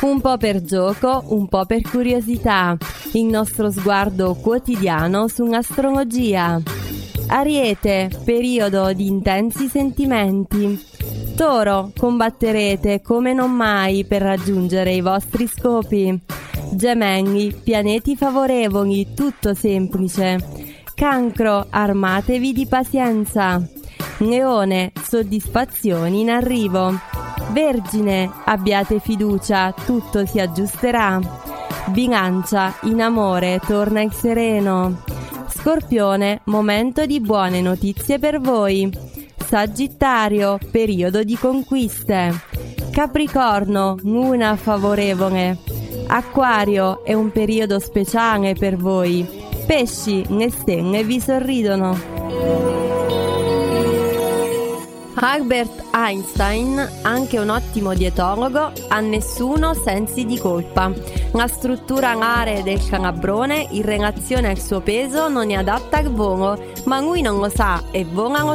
Un po' per gioco, un po' per curiosità, il nostro sguardo quotidiano su un'astrologia. Ariete, periodo di intensi sentimenti. Toro, combatterete come non mai per raggiungere i vostri scopi. Gemelli, pianeti favorevoli, tutto semplice. Cancro, armatevi di pazienza. Leone, soddisfazioni in arrivo. Vergine, abbiate fiducia, tutto si aggiusterà. Bilancia, in amore torna il sereno. Scorpione, momento di buone notizie per voi. Sagittario, periodo di conquiste. Capricorno, luna favorevole. Acquario, è un periodo speciale per voi. Pesci, le stelle vi sorridono. Albert Einstein, anche un ottimo dietologo, ha nessuno sensi di colpa. La struttura alare del calabrone in relazione al suo peso non è adatta al volo, ma lui non lo sa e vola lo